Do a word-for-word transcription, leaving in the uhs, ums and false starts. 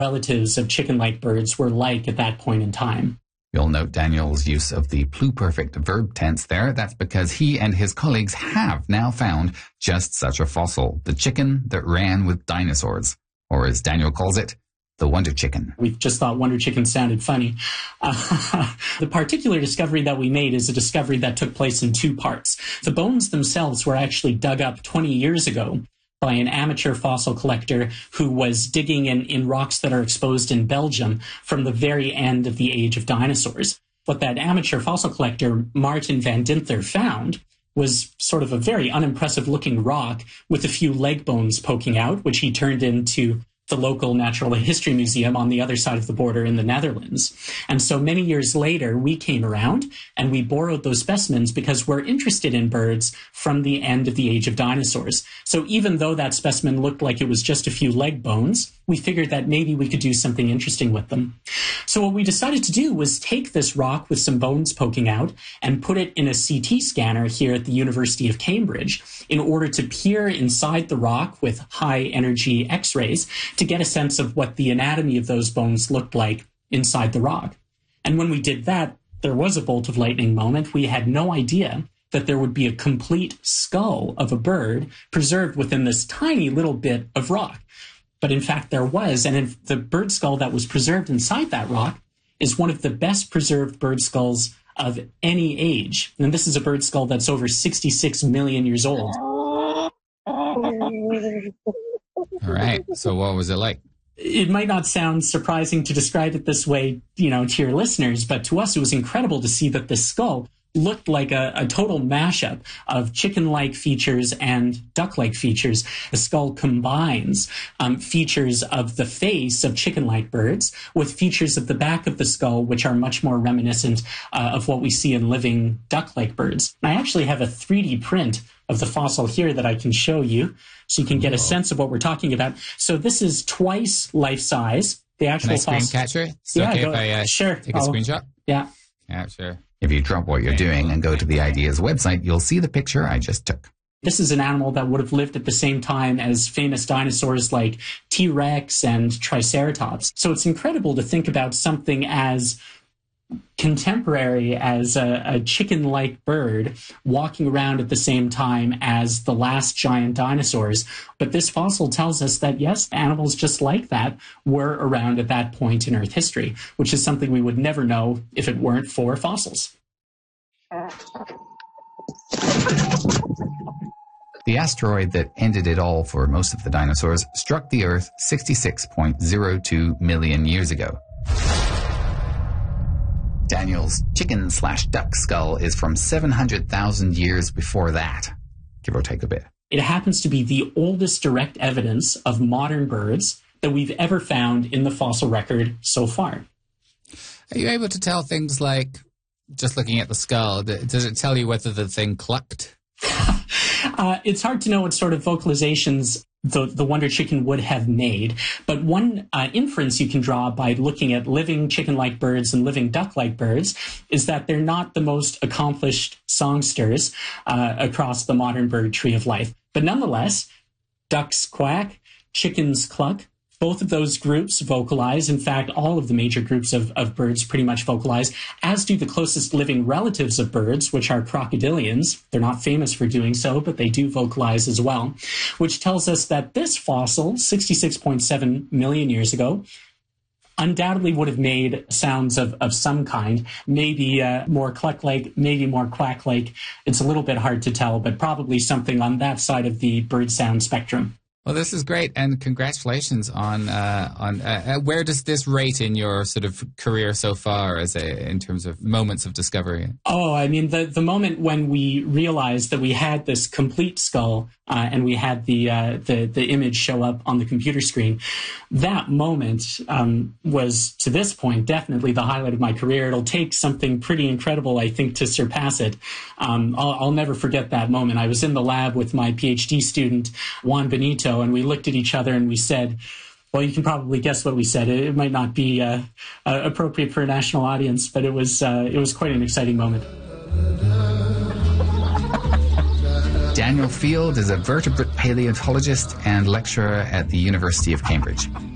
relatives of chicken-like birds were like at that point in time. You'll note Daniel's use of the pluperfect verb tense there. That's because he and his colleagues have now found just such a fossil, the chicken that ran with dinosaurs, or as Daniel calls it, the Wonder Chicken. We just thought Wonder Chicken sounded funny. Uh, the particular discovery that we made is a discovery that took place in two parts. The bones themselves were actually dug up twenty years ago by an amateur fossil collector who was digging in, in rocks that are exposed in Belgium from the very end of the age of dinosaurs. What that amateur fossil collector, Martin van Dinther, found was sort of a very unimpressive looking rock with a few leg bones poking out, which he turned into the local Natural History Museum on the other side of the border in the Netherlands. And so many years later, we came around and we borrowed those specimens because we're interested in birds from the end of the age of dinosaurs. So even though that specimen looked like it was just a few leg bones, we figured that maybe we could do something interesting with them. So what we decided to do was take this rock with some bones poking out and put it in a C T scanner here at the University of Cambridge in order to peer inside the rock with high energy X-rays to get a sense of what the anatomy of those bones looked like inside the rock. And when we did that, there was a bolt of lightning moment. We had no idea that there would be a complete skull of a bird preserved within this tiny little bit of rock. But in fact, there was, and in the bird skull that was preserved inside that rock is one of the best preserved bird skulls of any age. And this is a bird skull that's over sixty-six million years old. All right. So what was it like? It might not sound surprising to describe it this way, you know, to your listeners, but to us it was incredible to see that this skull looked like a, a total mashup of chicken-like features and duck-like features. The skull combines um, features of the face of chicken-like birds with features of the back of the skull, which are much more reminiscent uh, of what we see in living duck-like birds. I actually have a three D print of the fossil here that I can show you so you can get a sense of what we're talking about. So this is twice life-size. The actual Can I screen fossil. capture it? It's Yeah, okay go- if I uh, sure. take a I'll- screenshot? Yeah. Yeah, sure. If you drop what you're doing and go to the Ideas website, you'll see the picture I just took. This is an animal that would have lived at the same time as famous dinosaurs like T-Rex and Triceratops. So it's incredible to think about something as contemporary as a, a chicken-like bird walking around at the same time as the last giant dinosaurs. But this fossil tells us that, yes, animals just like that were around at that point in Earth history, which is something we would never know if it weren't for fossils. The asteroid that ended it all for most of the dinosaurs struck the Earth sixty-six point zero two million years ago. Daniel's chicken slash duck skull is from seven hundred thousand years before that, give or take a bit. It happens to be the oldest direct evidence of modern birds that we've ever found in the fossil record so far. Are you able to tell things like, just looking at the skull, does it tell you whether the thing clucked? uh, it's hard to know what sort of vocalizations the, the Wonder Chicken would have made. But one uh, inference you can draw by looking at living chicken-like birds and living duck-like birds is that they're not the most accomplished songsters uh, across the modern bird tree of life. But nonetheless, ducks quack, chickens cluck. Both of those groups vocalize. In fact, all of the major groups of, of birds pretty much vocalize, as do the closest living relatives of birds, which are crocodilians. They're not famous for doing so, but they do vocalize as well, which tells us that this fossil, sixty-six point seven million years ago, undoubtedly would have made sounds of, of some kind, maybe uh, more cluck-like, maybe more quack-like. It's a little bit hard to tell, but probably something on that side of the bird sound spectrum. Well, this is great, and congratulations on uh, on uh, where does this rate in your sort of career so far, as a in terms of moments of discovery? Oh, I mean, the the moment when we realized that we had this complete skull uh, and we had the uh, the the image show up on the computer screen, that moment um, was, to this point, definitely the highlight of my career. It'll take something pretty incredible, I think, to surpass it. Um, I'll, I'll never forget that moment. I was in the lab with my PhD student, Juan Benito, and we looked at each other and we said, well, you can probably guess what we said. It, it might not be uh, uh, appropriate for a national audience, but it was uh, it was quite an exciting moment. Daniel Field is a vertebrate paleontologist and lecturer at the University of Cambridge.